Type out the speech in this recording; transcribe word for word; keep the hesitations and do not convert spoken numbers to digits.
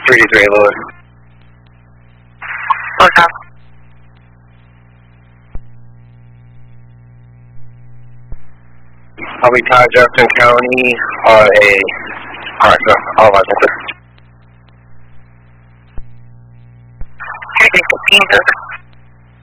three three, Lewis. What's up? I'll be Todd Jefferson County on a, alright, no, all licenses. three fifteen,